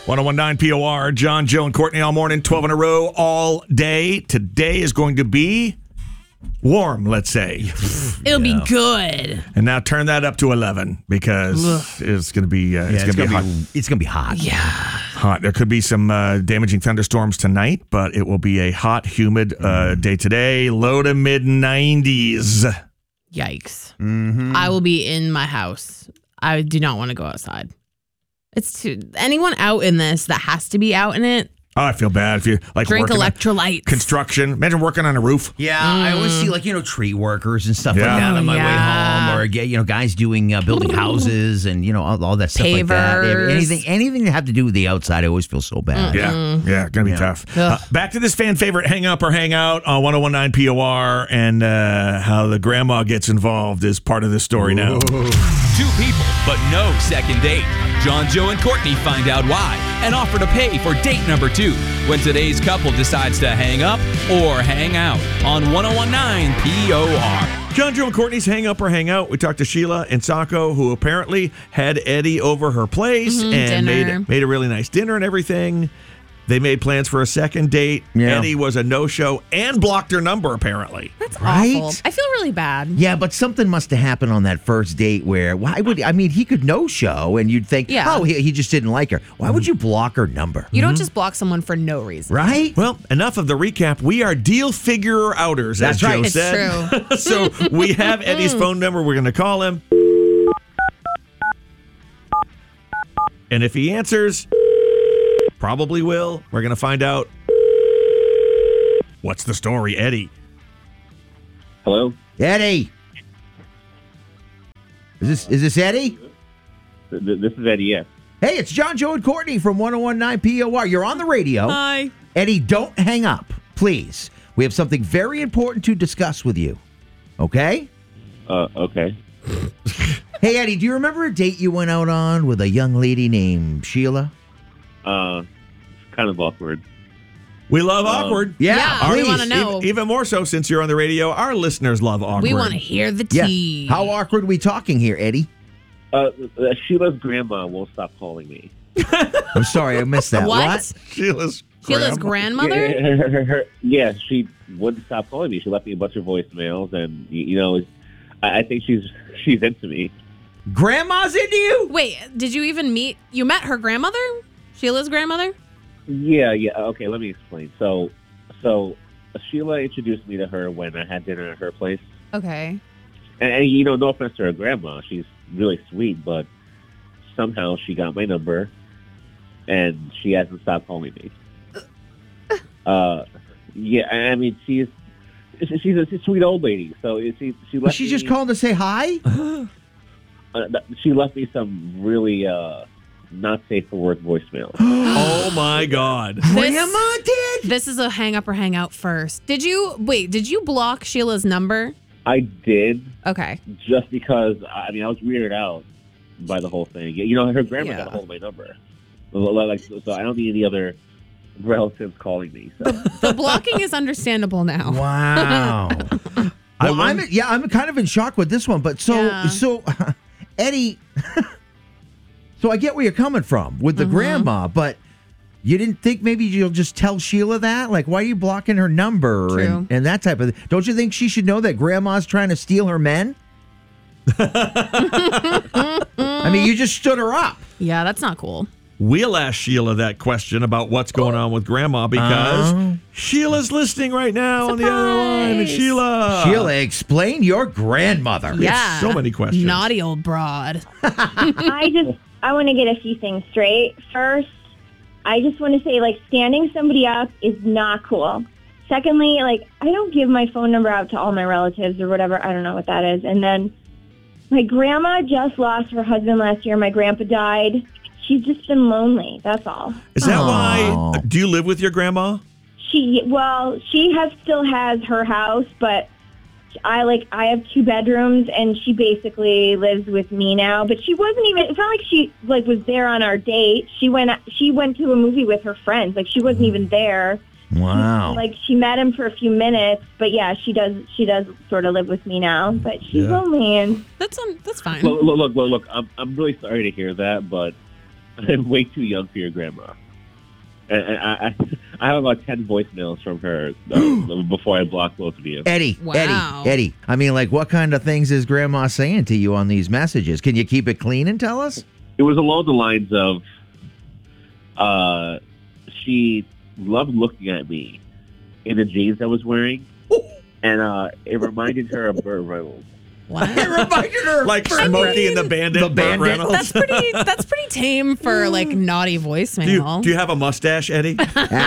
1019 POR, John, Joe, and Courtney all morning, 12 in a row, all day. Today is going to be warm, let's say. It'll be good. And now turn that up to 11 because it's going to be it's going to be hot. It's going to be hot. Yeah. Hot. There could be some damaging thunderstorms tonight, but it will be a hot, humid day today. Low to mid 90s. Yikes. Mm-hmm. I will be in my house. I do not want to go outside. It's too... Anyone out in this that has to be out in it, Oh, I feel bad if you like drink working electrolytes. Construction. Imagine working on a roof. Yeah, I always see tree workers and stuff like that on my way home, or guys doing building houses and all that stuff like that. Anything that have to do with the outside, I always feel so bad. Yeah, gonna be tough. Back to this fan favorite hang up or hang out on 1019 POR, and how the grandma gets involved is part of this story now. Two people, but no second date. John, Joe, and Courtney find out why and offer to pay for date number 2 when today's couple decides to hang up or hang out on 1019 POR. John, Joe, and Courtney's hang up or hang out. We talked to Sheila and Sako, who apparently had Eddie over her place and made a really nice dinner and everything. They made plans for a second date. Yeah. Eddie was a no-show and blocked her number, apparently. That's Right? awful. I feel really bad. Yeah, but something must have happened on that first date where, he could no-show and you'd think, he just didn't like her. Why would you block her number? You don't just block someone for no reason. Right? Well, enough of the recap. We are deal figure outers, as That's right. Joe It's said. true. So we have Eddie's phone number. We're going to call him. And if he answers, probably will. We're going to find out. What's the story, Eddie? Hello? Eddie. Is this Eddie? This is Eddie, yes. Hey, it's John, Joe, and Courtney from 1019 POR. You're on the radio. Hi. Eddie, don't hang up, please. We have something very important to discuss with you. Okay? Okay. Hey, Eddie, do you remember a date you went out on with a young lady named Sheila? It's kind of awkward. We love awkward. Yeah, we please. want to know. Even more so since you're on the radio. Our listeners love awkward. We want to hear the tea. How awkward are we talking here, Eddie? Sheilah's grandma won't stop calling me. I'm sorry, I missed that. What? Sheilah's grandmother? Yeah, she wouldn't stop calling me. She left me a bunch of voicemails, and I think she's into me. Grandma's into you? Wait, did you even meet? You met her grandmother? Sheila's grandmother? Yeah. Okay, let me explain. So Sheila introduced me to her when I had dinner at her place. Okay. And no offense to her grandma, she's really sweet, but somehow she got my number, and she hasn't stopped calling me. She's a sweet old lady. So she left. She just called to say hi. She left me some really not safe for work voicemails. Oh my God. Grandma did? This is a hang up or hang out first. Did you block Sheila's number? I did. Okay. Just because, I was weirded out by the whole thing. Her grandma got a hold of my number. So I don't need any other relatives calling me. So. The blocking is understandable now. Wow. Well, I'm kind of in shock with this one, but so Eddie, so I get where you're coming from with the grandma, but you didn't think maybe you'll just tell Sheila that? Like, why are you blocking her number and that type of thing? Don't you think she should know that grandma's trying to steal her men? You just stood her up. Yeah, that's not cool. We'll ask Sheila that question about what's going on with Grandma because Sheila's listening right now on the other line. And Sheila, explain your grandmother. Yeah. We have so many questions. Naughty old broad. I want to get a few things straight. First, I just want to say, standing somebody up is not cool. Secondly, I don't give my phone number out to all my relatives or whatever. I don't know what that is. And then my grandma just lost her husband last year. My grandpa died. She's just been lonely. That's all. Is that why? Do you live with your grandma? She still has her house, but I have 2 bedrooms, and she basically lives with me now. But she wasn't even. It's not like she was there on our date. She went to a movie with her friends. She wasn't even there. Wow. She met him for a few minutes, but yeah, she does sort of live with me now. But she's lonely, and That's fine. Look. I'm really sorry to hear that, but I'm way too young for your grandma. And I have about 10 voicemails from her before I block both of you. Eddie, Wow. Eddie. I mean, like, what kind of things is Grandma saying to you on these messages? Can you keep it clean and tell us? It was along the lines of she loved looking at me in the jeans I was wearing, and it reminded her of Burt Reynolds. What? It reminded her Like Smokey and the Bandit. The Burt Bandit. Reynolds. That's pretty tame for like naughty voicemail. Do you have a mustache, Eddie?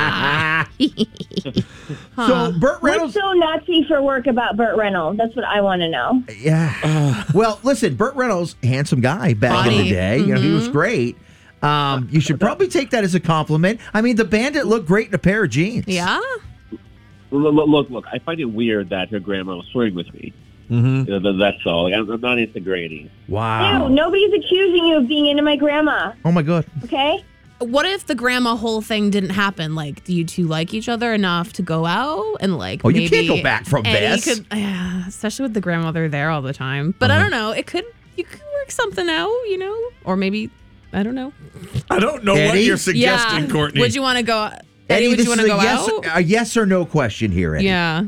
So Burt Reynolds. What's so Nazi for work about Burt Reynolds? That's what I want to know. Yeah. Well, listen, Burt Reynolds, handsome guy back in the Funny. day. You know, he was great. You should probably take that as a compliment. I mean, the Bandit looked great in a pair of jeans. Yeah. Look, I find it weird that her grandma was flirting with me. Mm-hmm. You know, that's all. Like, I'm not into granny. Wow. Ew, nobody's accusing you of being into my grandma, Oh my God. okay? What if the grandma whole thing didn't happen? Like, do you two like each other enough to go out and like? Oh, you maybe can't go back from Eddie this. Could, especially with the grandmother there all the time. But I don't know. You could work something out, you know, or maybe I don't know. I don't know what Eddie? you're suggesting, Courtney. Would you want to go? Eddie, would this you want is to go yes, out? a yes or no question here, Eddie. Yeah.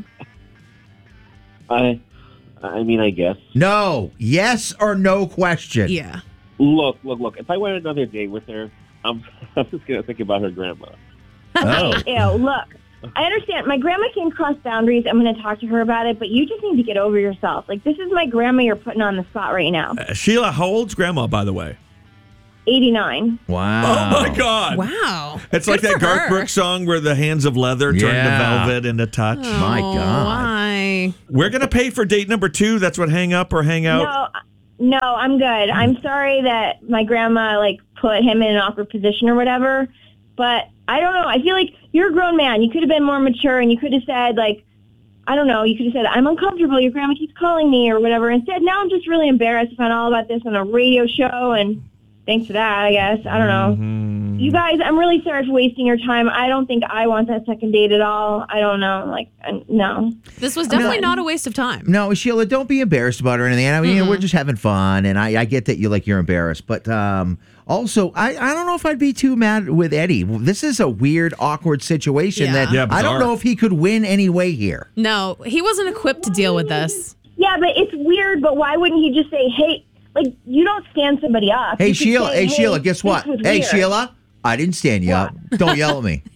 I mean, I guess. No. Yes or no question. Yeah. Look. If I went another date with her, I'm just gonna think about her grandma. Oh. Ew, look. I understand. My grandma can cross boundaries. I'm going to talk to her about it, but you just need to get over yourself. Like, this is my grandma you're putting on the spot right now. Sheila, how old's Grandma, by the way? 89. Wow. Oh, my God. Wow. It's Good like that for Garth her. Brooks song where the hands of leather turn to Yeah. velvet and to touch. My Oh, God. Why? We're going to pay for date number 2. That's what hang up or hang out. No, I'm good. I'm sorry that my grandma, like, put him in an awkward position or whatever, but I don't know. I feel like you're a grown man. You could have been more mature, and you could have said, like, I don't know, you could have said, I'm uncomfortable. Your grandma keeps calling me or whatever. Instead, now I'm just really embarrassed to find all about this on a radio show, and thanks for that, I guess. I don't know. Mm-hmm. You guys, I'm really sorry for wasting your time. I don't think I want that second date at all. I don't know. Like, no. This was definitely not a waste of time. No, Sheila, don't be embarrassed about it or anything. I mean, you know, we're just having fun, and I get that you're embarrassed, but also, I don't know if I'd be too mad with Eddie. This is a weird, awkward situation Yeah. that Yeah, I don't bizarre. know if he could win any way here. No, he wasn't equipped to deal with this. Yeah, but it's weird, but why wouldn't he just say, hey, like, you don't stand somebody up. Hey, You could Sheila. say, Hey, Sheila. Guess what? this was Hey, weird. Sheila. I didn't stand you up. Don't yell at me.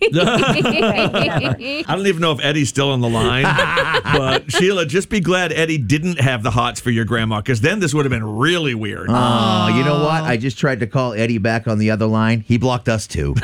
I don't even know if Eddie's still on the line. But Sheila, just be glad Eddie didn't have the hots for your grandma, because then this would have been really weird. Oh, you know what? I just tried to call Eddie back on the other line. He blocked us too.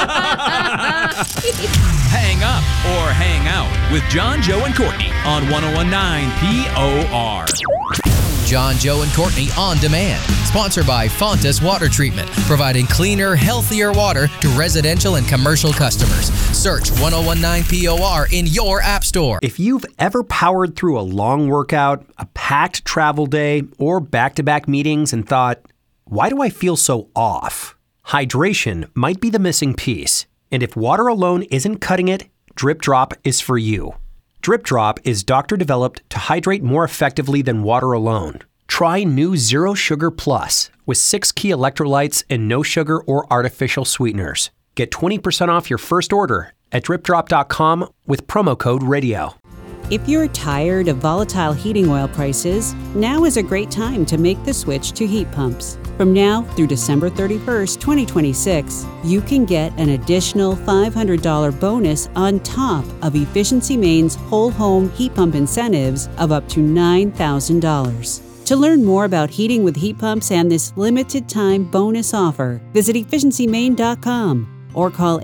Hang up or hang out with John, Joe, and Courtney on 101.9 POR. John, Joe, and Courtney On Demand. Sponsored by Fontas Water Treatment, providing cleaner, healthier water to residential and commercial customers. Search 101.9 POR in your app store. If you've ever powered through a long workout, a packed travel day, or back-to-back meetings and thought, why do I feel so off? Hydration might be the missing piece. And if water alone isn't cutting it, Drip Drop is for you. Drip Drop is doctor-developed to hydrate more effectively than water alone. Try new Zero Sugar Plus with 6 key electrolytes and no sugar or artificial sweeteners. Get 20% off your first order at dripdrop.com with promo code RADIO. If you're tired of volatile heating oil prices, now is a great time to make the switch to heat pumps. From now through December 31st, 2026, you can get an additional $500 bonus on top of Efficiency Maine's whole home heat pump incentives of up to $9,000. To learn more about heating with heat pumps and this limited time bonus offer, visit efficiencymaine.com or call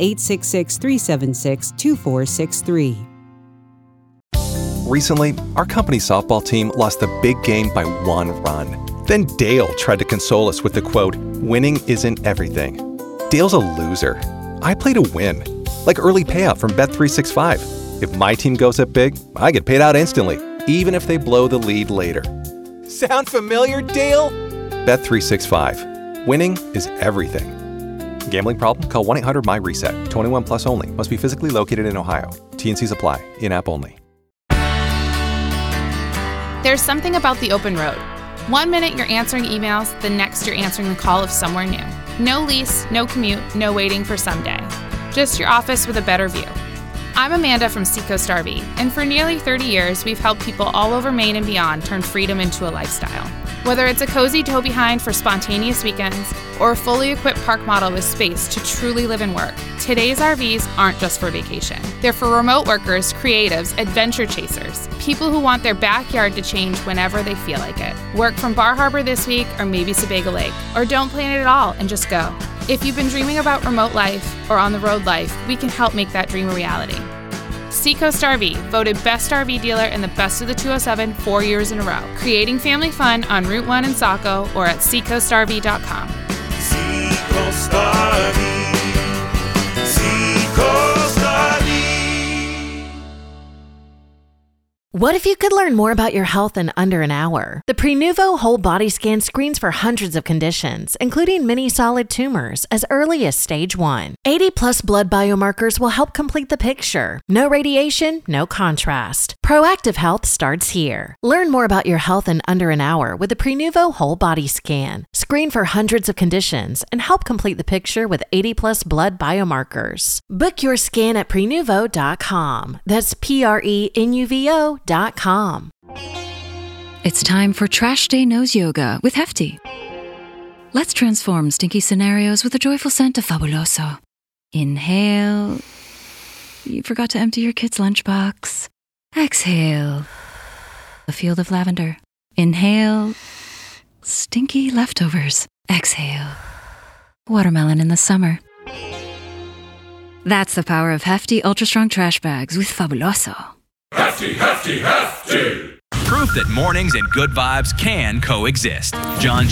866-376-2463. Recently, our company softball team lost the big game by 1 run. Then Dale tried to console us with the quote, "Winning isn't everything." Dale's a loser. I play to win, like early payout from Bet365. If my team goes up big, I get paid out instantly, even if they blow the lead later. Sound familiar, Dale? Bet365. Winning is everything. Gambling problem? Call 1-800-MY-RESET. 21 plus only. Must be physically located in Ohio. T&Cs apply. In-app only. There's something about the open road. 1 minute you're answering emails, the next you're answering the call of somewhere new. No lease, no commute, no waiting for someday. Just your office with a better view. I'm Amanda from Seacoast RV, and for nearly 30 years, we've helped people all over Maine and beyond turn freedom into a lifestyle. Whether it's a cozy tow behind for spontaneous weekends or a fully equipped park model with space to truly live and work, today's RVs aren't just for vacation. They're for remote workers, creatives, adventure chasers, people who want their backyard to change whenever they feel like it. Work from Bar Harbor this week or maybe Sebago Lake, or don't plan it at all and just go. If you've been dreaming about remote life or on-the-road life, we can help make that dream a reality. Seacoast RV, voted Best RV Dealer in the Best of the 207 4 years in a row. Creating family fun on Route 1 in Saco or at seacoastrv.com. Seacoast RV. Seacoast RV. What if you could learn more about your health in under an hour? The Prenuvo Whole Body Scan screens for hundreds of conditions, including many solid tumors, as early as stage 1. 80-plus blood biomarkers will help complete the picture. No radiation, no contrast. Proactive health starts here. Learn more about your health in under an hour with the Prenuvo Whole Body Scan. Screen for hundreds of conditions and help complete the picture with 80-plus blood biomarkers. Book your scan at Prenuvo.com. That's Prenuvo.com. It's time for Trash Day Nose Yoga with Hefty. Let's transform stinky scenarios with a joyful scent of Fabuloso. Inhale. You forgot to empty your kid's lunchbox. Exhale. A field of lavender. Inhale. Stinky leftovers. Exhale. Watermelon in the summer. That's the power of Hefty Ultra Strong Trash Bags with Fabuloso. Hefty, hefty, hefty. Proof that mornings and good vibes can coexist. John